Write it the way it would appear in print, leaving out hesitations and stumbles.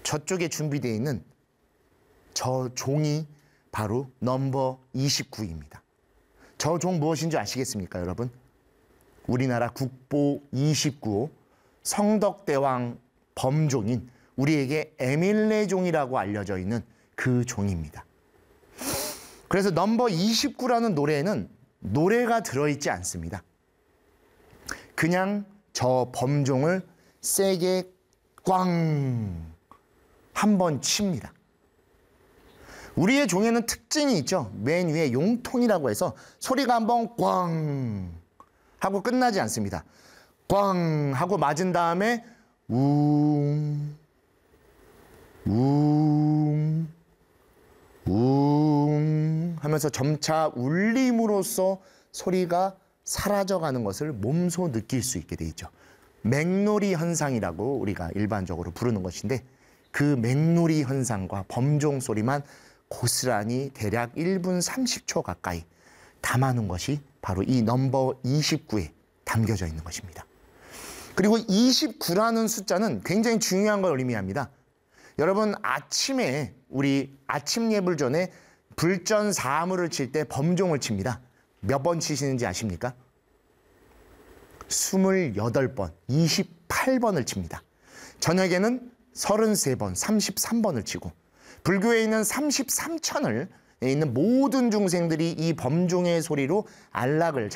저쪽에 준비되어 있는 저 종이 바로 넘버 29입니다. 저 종 무엇인지 아시겠습니까, 여러분? 우리나라 국보 29호 성덕대왕 범종인 우리에게 에밀레종이라고 알려져 있는 그 종입니다. 그래서 넘버 29라는 노래에는 노래가 들어있지 않습니다. 그냥 저 범종을 세게 꽝 한 번 칩니다. 우리의 종에는 특징이 있죠. 맨 위에 용통이라고 해서 소리가 한번 꽝 하고 끝나지 않습니다. 꽝 하고 맞은 다음에 웅, 웅, 웅 하면서 점차 울림으로써 소리가 사라져가는 것을 몸소 느낄 수 있게 돼 있죠. 맹놀이 현상이라고 우리가 일반적으로 부르는 것인데 그 맹놀이 현상과 범종 소리만 고스란히 대략 1분 30초 가까이 담아놓은 것이 바로 이 넘버 29에 담겨져 있는 것입니다. 그리고 29라는 숫자는 굉장히 중요한 걸 의미합니다. 여러분 아침에 우리 아침 예불 전에 불전 사무를 칠 때 범종을 칩니다. 몇 번 치시는지 아십니까? 28번, 28번을 칩니다. 저녁에는 33번, 33번을 치고 불교에 있는 33천을 있는 모든 중생들이 이 범종의 소리로 안락을